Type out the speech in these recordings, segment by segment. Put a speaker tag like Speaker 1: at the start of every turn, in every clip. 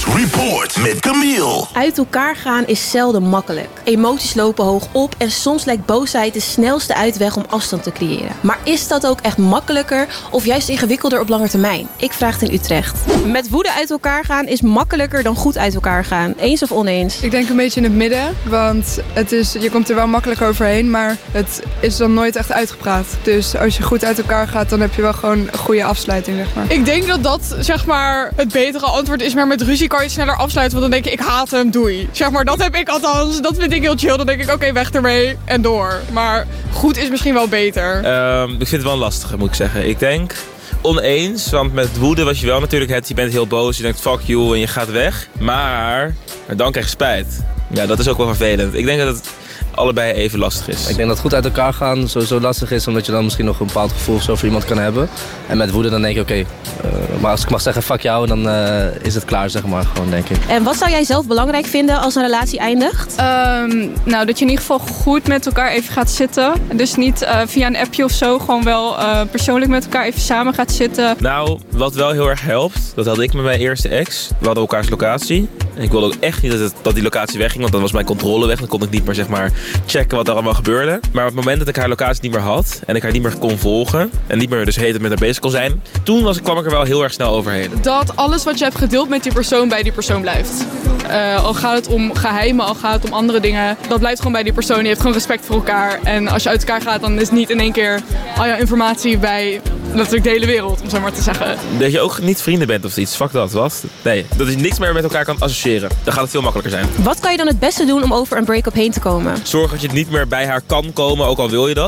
Speaker 1: Report met Camille.
Speaker 2: Uit elkaar gaan is zelden makkelijk. Emoties lopen hoog op en soms lijkt boosheid de snelste uitweg om afstand te creëren. Maar is dat ook echt makkelijker of juist ingewikkelder op lange termijn? Ik vraag het in Utrecht. Met woede uit elkaar gaan is makkelijker dan goed uit elkaar gaan. Eens of oneens?
Speaker 3: Ik denk een beetje in het midden, want je komt er wel makkelijk overheen, maar het is dan nooit echt uitgepraat. Dus als je goed uit elkaar gaat, dan heb je wel gewoon een goede afsluiting, zeg maar.
Speaker 4: Ik denk dat zeg maar, het betere antwoord is, maar met ruzie kan je het sneller afsluiten, want dan denk ik haat hem, doei. Zeg maar, dat heb ik althans, dat vind ik heel chill. Dan denk ik, oké, weg ermee en door. Maar goed is misschien wel beter.
Speaker 5: Ik vind het wel lastig, moet ik zeggen. Ik denk oneens, want met woede was je wel natuurlijk je bent heel boos, je denkt fuck you en je gaat weg. Maar dan krijg je spijt. Ja, dat is ook wel vervelend. Ik denk dat het allebei even lastig is.
Speaker 6: Ik denk dat goed uit elkaar gaan sowieso lastig is, omdat je dan misschien nog een bepaald gevoel zo voor iemand kan hebben. En met woede dan denk je, oké, maar als ik mag zeggen fuck jou, dan is het klaar, zeg maar, gewoon, denk ik.
Speaker 2: En wat zou jij zelf belangrijk vinden als een relatie eindigt?
Speaker 3: Nou, dat je in ieder geval goed met elkaar even gaat zitten. Dus niet via een appje of zo, gewoon wel persoonlijk met elkaar even samen gaat zitten.
Speaker 5: Nou, wat wel heel erg helpt, dat had ik met mijn eerste ex. We hadden elkaars locatie. En ik wilde ook echt niet dat die locatie wegging, want dan was mijn controle weg. Dan kon ik niet meer, zeg maar, checken wat er allemaal gebeurde. Maar op het moment dat ik haar locatie niet meer had en ik haar niet meer kon volgen en niet meer dus met haar bezig kon zijn, toen kwam ik er wel heel erg snel overheen.
Speaker 4: Dat alles wat je hebt gedeeld met die persoon bij die persoon blijft. Al gaat het om geheimen, al gaat het om andere dingen. Dat blijft gewoon bij die persoon. Je hebt gewoon respect voor elkaar. En als je uit elkaar gaat, dan is het niet in één keer al jouw informatie bij natuurlijk de hele wereld, om zo maar te zeggen.
Speaker 5: Dat je ook niet vrienden bent of iets. Fuck dat, wat? Nee, dat je niks meer met elkaar kan associëren. Dan gaat het veel makkelijker zijn.
Speaker 2: Wat kan je dan het beste doen om over een break-up heen te komen?
Speaker 5: Zorg dat je niet meer bij haar kan komen, ook al wil je dat.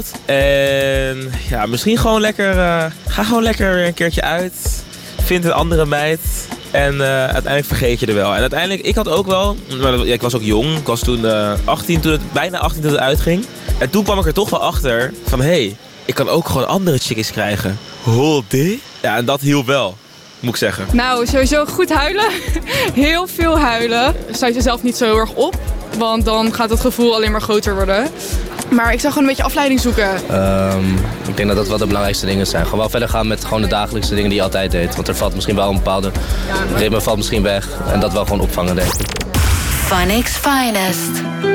Speaker 5: En ja, misschien gewoon lekker, ga gewoon lekker weer een keertje uit. Vind een andere meid. En uiteindelijk vergeet je er wel. En uiteindelijk, ik had ook wel, maar ik was ook jong. Ik was toen 18, bijna 18 toen het uitging. En toen kwam ik er toch wel achter van, hé, ik kan ook gewoon andere chickies krijgen. Holy? Ja, en dat hielp wel, moet ik zeggen.
Speaker 4: Nou, sowieso goed huilen. Heel veel huilen. Sluit jezelf niet zo heel erg op, want dan gaat het gevoel alleen maar groter worden. Maar ik zou gewoon een beetje afleiding zoeken.
Speaker 6: Ik denk dat dat wel de belangrijkste dingen zijn. Gewoon wel verder gaan met gewoon de dagelijkse dingen die je altijd deed. Want er valt misschien wel een bepaalde ritme valt misschien weg. En dat wel gewoon opvangen, denk ik.
Speaker 7: Phoenix Finest.